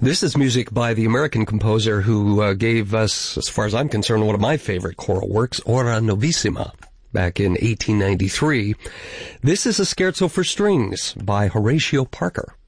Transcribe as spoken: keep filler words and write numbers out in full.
This is music by the American composer who uh, gave us, as far as I'm concerned, one of my favorite choral works, Ora Novissima, back in eighteen ninety-three. This is a scherzo for strings by Horatio Parker.